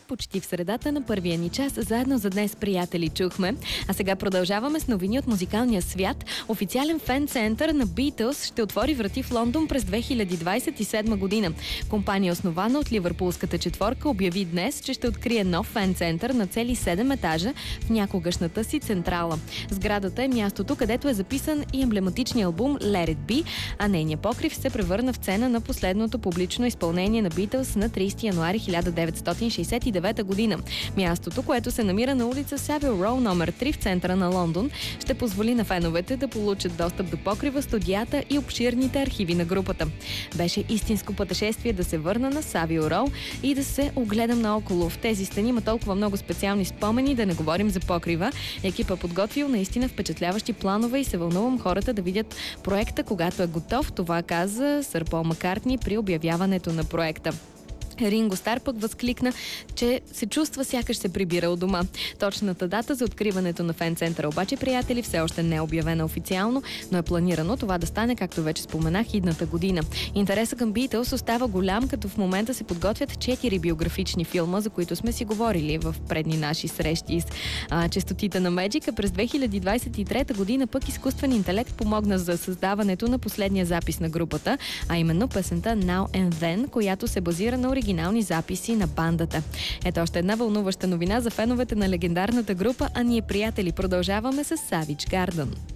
почти в средата на първия ни час. Заедно за днес, приятели, чухме. А сега продължаваме с новини от музикалния свят. Официален фен-център на Beatles ще отвори врати в Лондон през 2027 година. Компания, основана от ливърпулската четворка, обяви днес, че ще открие нов фен-център на цели 7 етажа в някогашната си централа. Сградата е мястото, където е записан и емблематичният албум Let It Be, а нейният покрив се превърна в сцена на последното публично изпълнение на Beatles на 30 януари 1969 година. Мястото, което се намира на улица Savile Row номер 3 в центъра на Лондон, ще позволи на феновете да получат достъп до покрива, студията и обширните архиви на групата. Беше истинско пътешествие да се върна на Savile Row и да се огледам наоколо. В тези стени има толкова много специални спомени, да не говорим за покрива. Екипът подготвил наистина впечатляващи планове и се вълнувам хората да видят проекта, когато е готов. Това каза сър Пол Маккартни при обявяването на проекта. Ринго Стар пък възкликна, че се чувства сякаш се прибира у дома. Точната дата за откриването на фен-центъра обаче, приятели, все още не е обявена официално, но е планирано това да стане, както вече споменах, идната година. Интересът към Beatles остава голям, като в момента се подготвят 4 биографични филма, за които сме си говорили в предни наши срещи с честотите на Меджика. През 2023 година пък изкуствен интелект помогна за създаването на последния запис на групата, а именно песента Now and Then, която се базира на оригинални записи на бандата. Ето още една вълнуваща новина за феновете на легендарната група, а ние, приятели, продължаваме с Savage Garden.